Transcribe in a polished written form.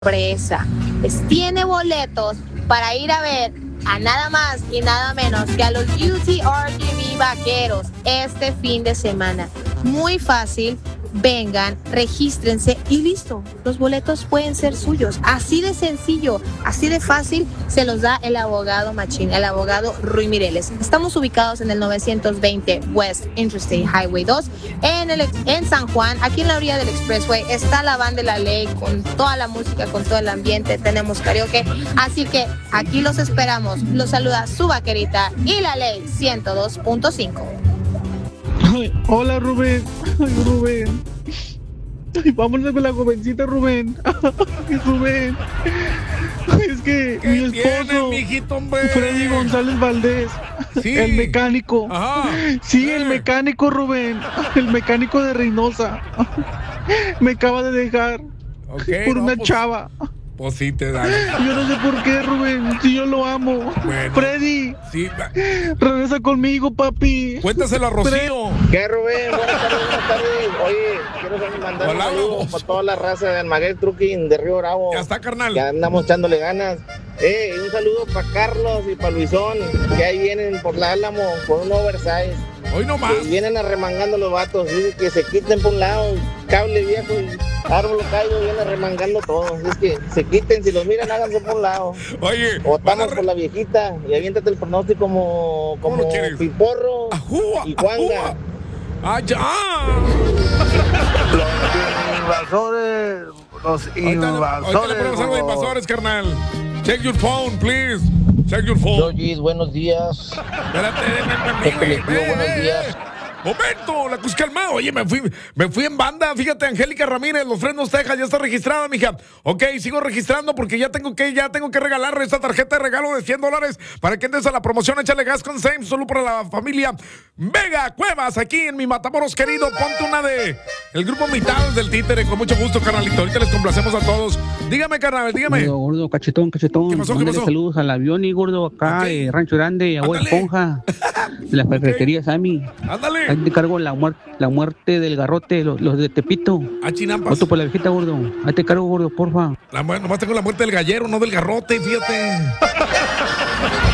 sorpresa. Tiene boletos para ir a ver a nada más y nada menos que a los UC RGV Vaqueros este fin de semana. Muy fácil. Vengan, regístrense y listo. Los boletos pueden ser suyos. Así de sencillo, así de fácil se los da el abogado Machín, el abogado Rui Mireles. Estamos ubicados en el 920 West Interstate Highway 2 en San Juan, aquí en la orilla del Expressway. Está la Banda de la Ley con toda la música, con todo el ambiente. Tenemos karaoke, así que aquí los esperamos. Los saluda su vaquerita y la Ley 102.5. Ay, hola Rubén. Ay, Rubén. Ay, vámonos con la jovencita Rubén. Ay, Rubén. Ay, es que mi esposo, mijito, hombre? Freddy González Valdés, Sí. el mecánico. Ajá. Sí, el mecánico Rubén. El mecánico de Reynosa. Me acaba de dejar por una chava. Pues sí te dan. Yo no sé por qué, Rubén, si yo lo amo. Bueno. Freddy, Sí. regresa conmigo, papi. Cuéntaselo a Rocío. ¿Qué, Rubén? Buenas tardes. Oye, quiero mandar un Hola, saludo vamos. para toda la raza de Almaguer Trucking de Río Bravo. Ya está, carnal. Ya andamos echándole ganas. Un saludo para Carlos y para Luisón, que ahí vienen por la Álamo con un oversize. Hoy no más. Que vienen arremangando los vatos. Dice que se quiten por un lado, cable viejo y árbol caído, vienen arremangando todo. Es que se quiten, si los miran, háganse por un lado. Oye, O van a estamos por la viejita y aviéntate el pronóstico como ¿Cómo lo quieres? Piporro Ajúa, y Juanga. ajúa. ¡Ah, ya! Los Ahorita le ponemos algo de invasores, carnal. Check your phone, please. Check your phone. Doggies, buenos días. Espérate, Colectivo, buenos días. Momento, la Cuscalma. Oye, me fui en banda. Fíjate, Angélica Ramírez, Los Fresnos, Texas, ya está registrada, mija. Ok, sigo registrando porque ya tengo que regalarle esta tarjeta de regalo de $100 para que entres a la promoción. Échale gas con Same, solo para la familia Vega Cuevas, aquí en mi Matamoros querido. Ponte una de el grupo Mitad del Títere, con mucho gusto, carnalito. Ahorita les complacemos a todos. Dígame, carnal, dígame. Gordo, cachetón. ¿Qué pasó? Mándale saludos al avión y gordo acá, Ok. Rancho Grande, Agua Ándale. Esponja, de la ferretería Sammy. Ándale. Ahí te cargo la muerte del garrote, los de Tepito. A Chinampas. Voto por la viejita, gordo. Ahí te cargo, gordo, porfa. Nomás tengo la muerte del gallero, no del garrote, fíjate.